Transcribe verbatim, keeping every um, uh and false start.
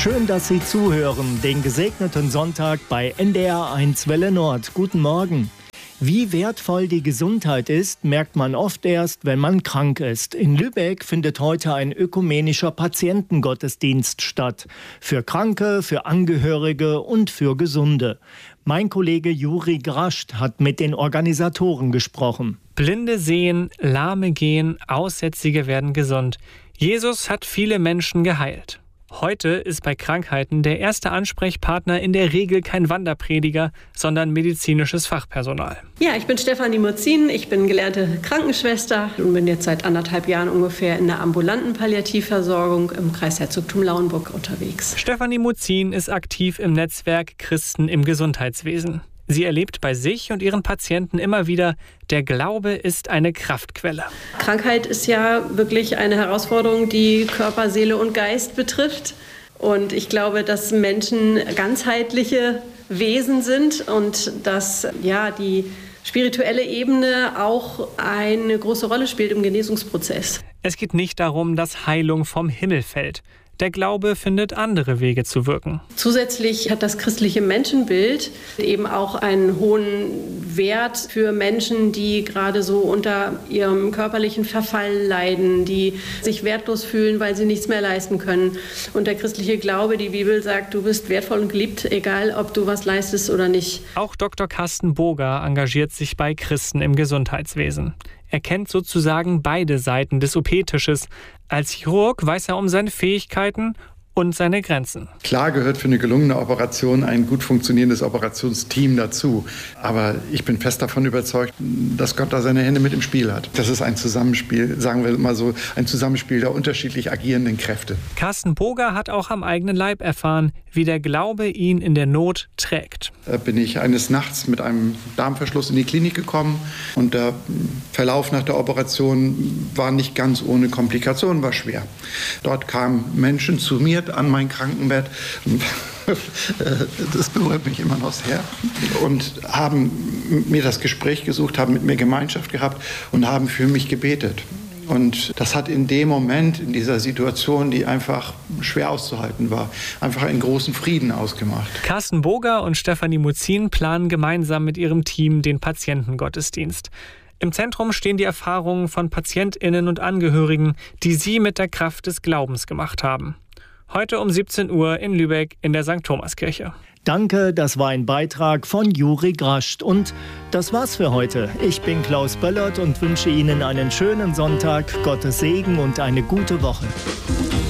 Schön, dass Sie zuhören, den gesegneten Sonntag bei N D R eins Welle Nord. Guten Morgen. Wie wertvoll die Gesundheit ist, merkt man oft erst, wenn man krank ist. In Lübeck findet heute ein ökumenischer Patientengottesdienst statt. Für Kranke, für Angehörige und für Gesunde. Mein Kollege Juri Grascht hat mit den Organisatoren gesprochen. Blinde sehen, Lahme gehen, Aussätzige werden gesund. Jesus hat viele Menschen geheilt. Heute ist bei Krankheiten der erste Ansprechpartner in der Regel kein Wanderprediger, sondern medizinisches Fachpersonal. Ja, ich bin Stefanie Muzin, ich bin gelernte Krankenschwester und bin jetzt seit anderthalb Jahren ungefähr in der ambulanten Palliativversorgung im Kreisherzogtum Lauenburg unterwegs. Stefanie Muzin ist aktiv im Netzwerk Christen im Gesundheitswesen. Sie erlebt bei sich und ihren Patienten immer wieder, der Glaube ist eine Kraftquelle. Krankheit ist ja wirklich eine Herausforderung, die Körper, Seele und Geist betrifft. Und ich glaube, dass Menschen ganzheitliche Wesen sind und dass ja, die spirituelle Ebene auch eine große Rolle spielt im Genesungsprozess. Es geht nicht darum, dass Heilung vom Himmel fällt. Der Glaube findet andere Wege zu wirken. Zusätzlich hat das christliche Menschenbild eben auch einen hohen Wert für Menschen, die gerade so unter ihrem körperlichen Verfall leiden, die sich wertlos fühlen, weil sie nichts mehr leisten können. Und der christliche Glaube, die Bibel sagt, du bist wertvoll und geliebt, egal ob du was leistest oder nicht. Auch Doktor Carsten Boger engagiert sich bei Christen im Gesundheitswesen. Er kennt sozusagen beide Seiten des O P-Tisches. Als Chirurg weiß er um seine Fähigkeiten und seine Grenzen. Klar gehört für eine gelungene Operation ein gut funktionierendes Operationsteam dazu. Aber ich bin fest davon überzeugt, dass Gott da seine Hände mit im Spiel hat. Das ist ein Zusammenspiel, sagen wir mal so, ein Zusammenspiel der unterschiedlich agierenden Kräfte. Carsten Boger hat auch am eigenen Leib erfahren, wie der Glaube ihn in der Not trägt. Da bin ich eines Nachts mit einem Darmverschluss in die Klinik gekommen und der Verlauf nach der Operation war nicht ganz ohne Komplikationen, war schwer. Dort kamen Menschen zu mir an mein Krankenbett, das berührt mich immer noch sehr, und haben mir das Gespräch gesucht, haben mit mir Gemeinschaft gehabt und haben für mich gebetet. Und das hat in dem Moment, in dieser Situation, die einfach schwer auszuhalten war, einfach einen großen Frieden ausgemacht. Carsten Boger und Stefanie Muzin planen gemeinsam mit ihrem Team den Patientengottesdienst. Im Zentrum stehen die Erfahrungen von PatientInnen und Angehörigen, die sie mit der Kraft des Glaubens gemacht haben. Heute um siebzehn Uhr in Lübeck in der Sankt Thomaskirche. Danke, das war ein Beitrag von Juri Grascht. Und das war's für heute. Ich bin Klaus Böllert und wünsche Ihnen einen schönen Sonntag, Gottes Segen und eine gute Woche.